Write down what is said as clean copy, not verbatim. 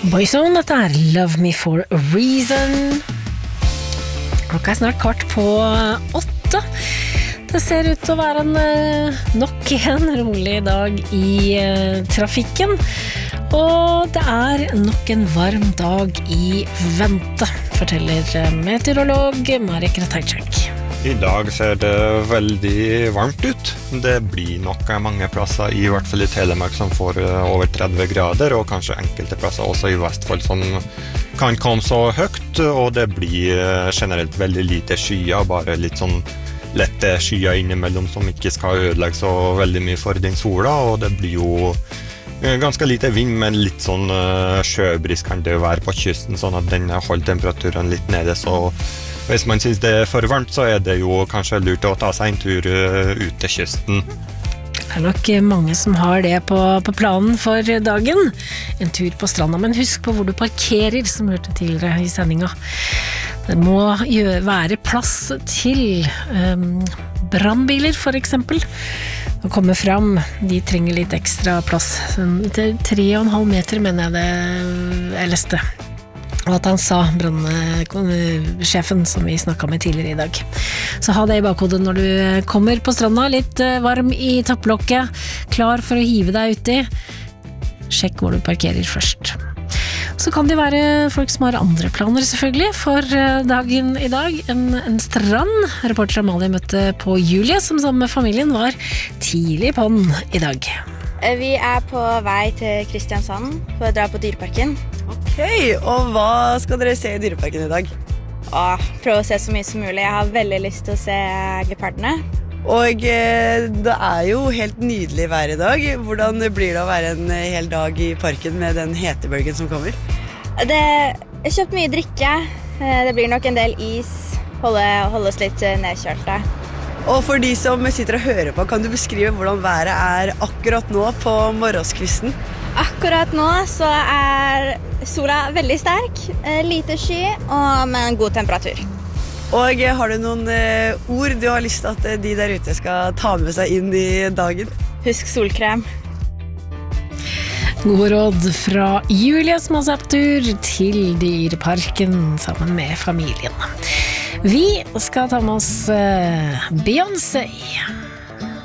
Boyzone, dette Love Me For A Reason. Klokka snart 7:15. Det ser ut til å være nok en rolig dag i trafikken. Og det nok en varm dag i vente, forteller meteorolog Marek Ratajczak. I dag ser det veldig varmt ut. Det blir nok mange plasser, i hvert fall i Telemark, som får over 30 grader, og kanskje enkelte plasser også i Vestfold som kan komme så høyt, og det blir generelt veldig lite skyer, bare litt sånn lette skyer innimellom som ikke skal ødelegge så veldig mye for den sola, og det blir jo ganske lite vind, men litt sånn sjøbris kan det være på kysten, sånn at den holder temperaturen litt nede, så hvis man synes det for varmt, så det jo kanskje lurt å ta seg en tur ut til kysten. Det nok mange som har det på planen for dagen. En tur på stranda, men husk på hvor du parkerer, som hørte tidligere i sendinga. Det må være plass til brannbiler, for eksempel. Å komme fram, de trenger litt ekstra plass. 3,5 meter, mener jeg leste. Og at han sa, brannsjefen som vi snakket med tidligere i dag. Så ha det i bakhodet når du kommer på stranda, litt varm i topplokket, klar for å hive deg uti. Sjekk hvor du parkerer først. Så kan det være folk som har andre planer selvfølgelig for dagen i dag. En strand. Reporter Amalie møtte på Julie, som sammen med familien var tidlig på den i dag. Vi på vei til Kristiansand for å dra på Dyreparken. Ok, og hva skal dere se i Dyreparken i dag? Prøve å se så mye som mulig. Jeg har veldig lyst til å se gepardene. Og det jo helt nydelig vær i dag. Hvordan blir det å være en hel dag i parken med den hetebølgen som kommer? Jeg har kjøpt mye drikke. Det blir nok en del is. Holde oss litt nedkjølte. Og for de som sitter og hører på, kan du beskrive hvordan været akkurat nå på morgenskvisten? Akkurat nå så sola veldig sterk, lite sky og med en god temperatur. Og har du noen ord du har lyst til at de der ute skal ta med seg inn i dagen? Husk solkrem. God råd fra Julie, som har satt tur til Dyreparken sammen med familien. Vi skal ta med oss Beyoncé.